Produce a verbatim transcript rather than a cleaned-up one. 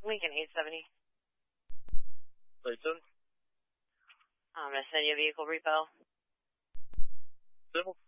Lincoln eight seventy. eight seventy. I'm going to send you a vehicle repo. Simple.